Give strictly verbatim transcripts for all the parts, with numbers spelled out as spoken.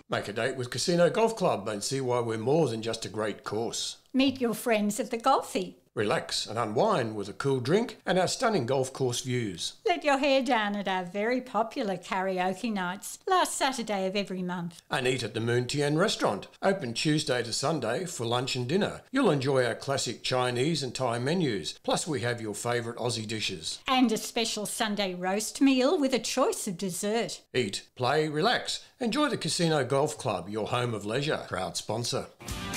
Make a date with Casino Golf Club and see why we're more than just a great course. Meet your friends at the Golfy. Relax and unwind with a cool drink and our stunning golf course views. Let your hair down at our very popular karaoke nights, last Saturday of every month. And eat at the Moon Tien restaurant, open Tuesday to Sunday for lunch and dinner. You'll enjoy our classic Chinese and Thai menus, plus we have your favourite Aussie dishes. And a special Sunday roast meal with a choice of dessert. Eat, play, relax. Enjoy the Casino Golf Club, your home of leisure. Proud sponsor.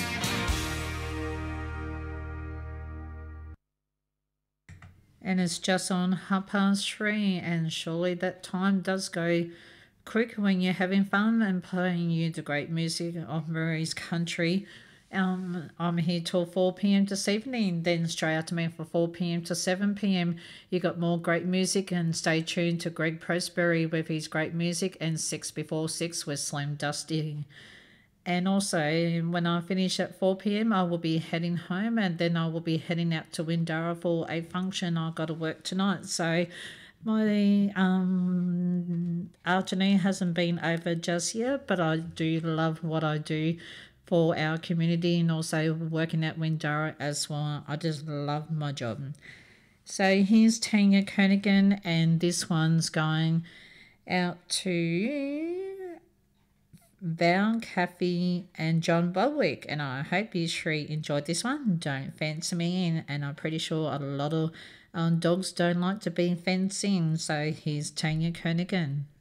And it's just on half past three, and surely that time does go quick when you're having fun and playing you the great music of Marie's country. Um, I'm here till four p.m. this evening, then straight after me for four p.m. to seven p.m. You got more great music, and stay tuned to Greg Prosperry with his great music, and six before six with Slim Dusty. And also, when I finish at four p.m, I will be heading home, and then I will be heading out to Windara for a function. I've got to work tonight. So my um, afternoon hasn't been over just yet, but I do love what I do for our community, and also working at Windara as well. I just love my job. So here's Tanya Kernaghan, and this one's going out to Val, Kathy and John Bodwick, and I hope you three enjoyed this one. Don't fence me in, and I'm pretty sure a lot of um, dogs don't like to be fenced in. So here's Tanya Kernaghan.